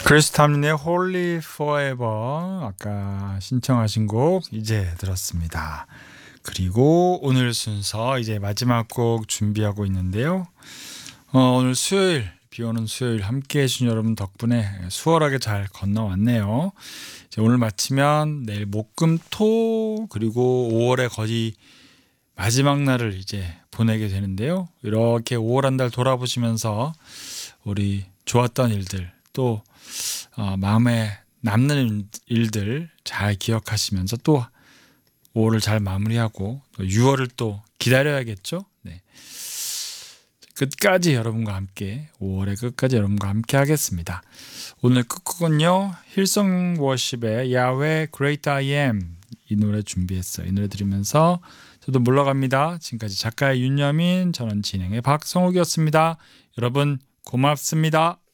크리스 탐린의 Holy Forever 아까 신청하신 곡 이제 들었습니다. 그리고 오늘 순서 이제 마지막 곡 준비하고 있는데요. 오늘 수요일 비오는 수요일 함께 해주신 여러분 덕분에 수월하게 잘 건너왔네요. 이제 오늘 마치면 내일 목금토 그리고 5월의 거의 마지막 날을 이제 보내게 되는데요. 이렇게 5월 한 달 돌아보시면서 우리 좋았던 일들 또 마음에 남는 일들 잘 기억하시면서 또 5월을 잘 마무리하고 또 6월을 또 기다려야겠죠. 네. 끝까지 여러분과 함께 5월의 끝까지 여러분과 함께 하겠습니다. 오늘 끝곡은요. 힐송 워십의 야훼 Great I Am 이 노래 준비했어요. 이 노래 들으면서 저도 물러갑니다. 지금까지 작가의 윤여민, 저는 진행의 박성욱이었습니다. 여러분 고맙습니다.